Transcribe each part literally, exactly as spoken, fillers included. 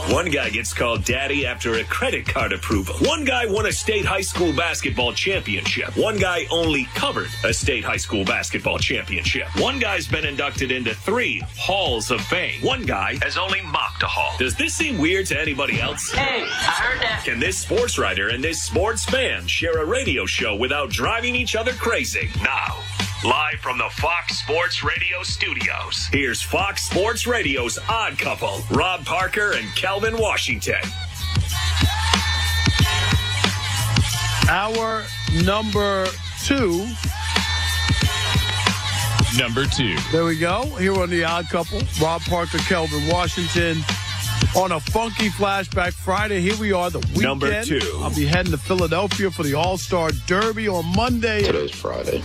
One guy gets called daddy after a credit card approval. One guy won a state high school basketball championship. One guy only covered a state high school basketball championship. One guy's been inducted into three halls of fame. One guy has only mocked a hall. Does this seem weird to anybody else? Hey, I heard that. Can this sports writer and this sports fan share a radio show without driving each other crazy? Now, live from the Fox Sports Radio studios, here's Fox Sports Radio's Odd Couple, Rob Parker and Kelvin Washington. Our number two. Number two. There we go. Here on the Odd Couple, Rob Parker, Kelvin Washington. On a funky flashback Friday, here we are, the weekend. Number two. I'll be heading to Philadelphia for the All-Star Derby on Monday. Today's Friday.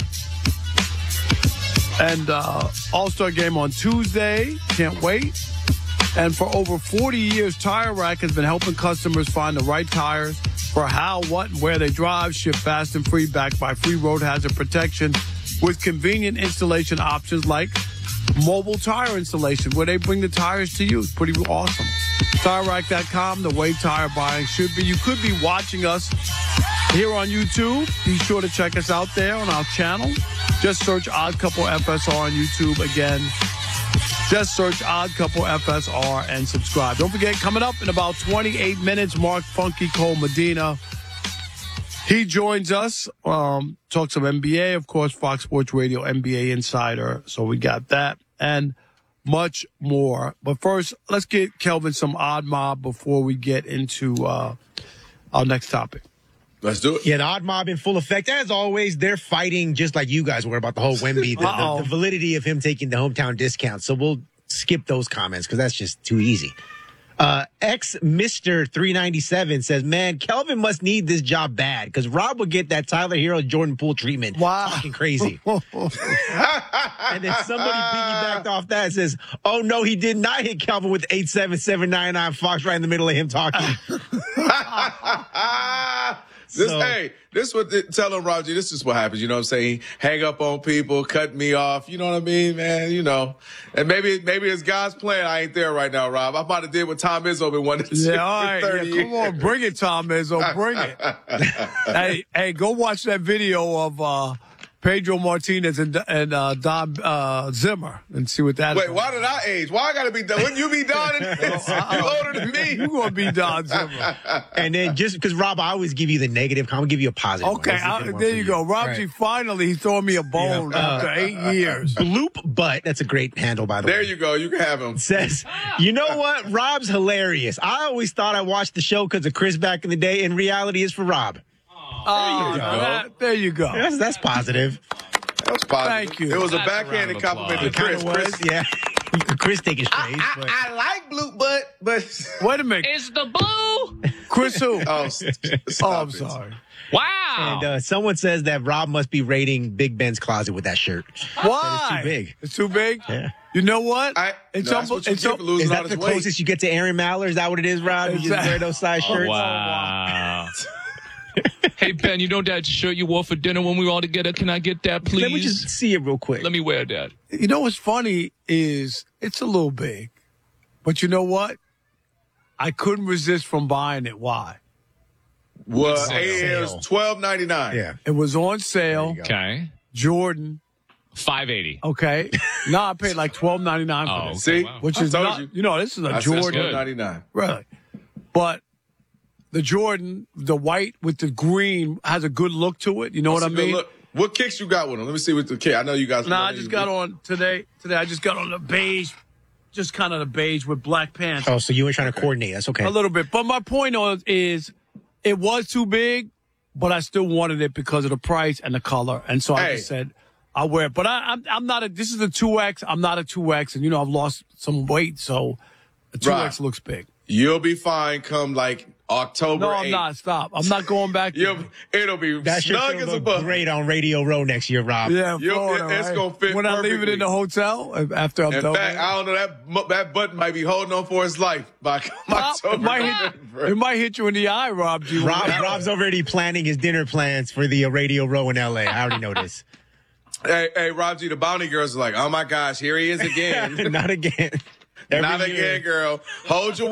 And uh, All-Star game on Tuesday. Can't wait. And for over forty years, Tire Rack has been helping customers find the right tires for how, what, and where they drive. Ship fast and free, backed by free road hazard protection with convenient installation options like mobile tire installation, where they bring the tires to you. It's pretty awesome. Tire Rack dot com, the way tire buying should be. You could be watching us here on YouTube. Be sure to check us out there on our channel. Just search Odd Couple F S R on YouTube. Again, just search Odd Couple F S R and subscribe. Don't forget, coming up in about twenty-eight minutes, Mark Funky Cole Medina. He joins us, um, talk some N B A, of course, Fox Sports Radio, N B A Insider. So we got that and much more. But first, let's get Kelvin some Odd Mob before we get into uh, our next topic. Let's do it. Yeah, the Odd Mob in full effect. As always, they're fighting just like you guys were about the whole Wemby, the, the, the validity of him taking the hometown discount. So we'll skip those comments because that's just too easy. Uh, ex Mister three ninety-seven says, man, Kelvin must need this job bad because Rob will get that Tyler Hero Jordan Poole treatment. Wow. Fucking crazy. And then somebody piggybacked off that and says, oh, no, he did not hit Kelvin with eight seven seven nine nine Fox right in the middle of him talking. This, So- hey, this what the, tell him, Roger, this is what happens. You know what I'm saying? Hang up on people, cut me off. You know what I mean, man? You know, and maybe maybe it's God's plan. I ain't there right now, Rob. I might have did what Tom Izzo been wanting to do. Yeah, all right. thirty Yeah, come years. on, bring it, Tom Izzo. Bring it. hey, hey, go watch that video of uh, Pedro Martinez and, and uh, Don uh, Zimmer and see what that Wait, is. why did I age? Why I got to be done? Wouldn't you be Don in this? You older than me. You're going to be Don Zimmer. And then just because, Rob, I always give you the negative, I'm going to give you a positive Okay, one. This is a I, good one there for you go. Robsy, Right. finally, he's throwing me a bone Yeah. after Uh, eight years. Bloop Butt, that's a great handle, by the There way. you go. You can have him. Says, you know what? Rob's hilarious. I always thought I watched the show because of Chris back in the day. In reality, it's for Rob. Oh, you go. that- there you go. That's, that's positive. That was positive. Thank you. It was a That's a backhanded round of compliment to It kind Chris. of was, Chris, yeah. Chris taking strays. I, but I, I like Blue Butt, but Wait a minute. It's the blue. Chris who? oh, s- Oh, stop I'm it. sorry. Wow. and uh, someone says that Rob must be raiding Big Ben's closet with that shirt. Why? It's too big. It's too big? Yeah. You know what? I, it's no, that's unbe- what you it's get un- for losing Is all that this the weight. closest you get to Aaron Maller? Is that what it is, Rob? You just Exactly. wear those size Oh, shirts? wow. Hey, Ben, you know that shirt you wore for dinner when we were all together? Can I get that, please? Let me just see it real quick. Let me wear that. You know what's funny is it's a little big, but you know what? I couldn't resist from buying it. Why? Well, Sale. it was twelve ninety nine. Yeah. It was on sale. There you go. Okay. Jordan. five eighty. Okay. No, I paid like twelve ninety nine for Oh, this, See, wow. which I is told not. you. You know, this is a I said Jordan. twelve ninety nine. Really, but the Jordan, the white with the green, has a good look to it. You know what I mean? Look, what kicks you got with them? Let me see what the kick. I know you guys. No, nah, I just got on today. Today, I just got on the beige, just kind of the beige with black pants. Oh, so you were trying to coordinate. That's okay. A little bit. But my point is, is it was too big, but I still wanted it because of the price and the color. And so I Hey. just said, I'll wear it. But I, I'm, I'm not a, this is a two X. I'm not a two X. And, you know, I've lost some weight. So a two X Right. looks big. You'll be fine come like October No, I'm eighth. not. Stop. I'm not going back. You'll, it'll be That should snug as a look bug. great on Radio Row next year, Rob. Yeah, You'll- Florida, it's right? gonna fit when I leave it in the perfectly. hotel after I'm In done. fact, I don't know, that mu- that button might be holding on for his life by Pop, October. it, might hit, November. it might hit you in the eye, Rob. G. Rob, Rob's already planning his dinner plans for the uh, Radio Row in L A. I already know this. Hey, hey, Rob G, the Bounty Girls are like, oh my gosh, here he is again. Not again. Every Not year. again, girl. Hold your